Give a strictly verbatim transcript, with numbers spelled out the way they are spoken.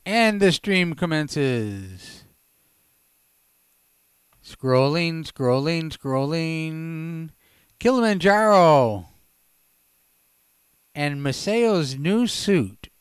And the stream commences. Scrolling, scrolling, scrolling. Kilimanjaro. And Maceo's new suit.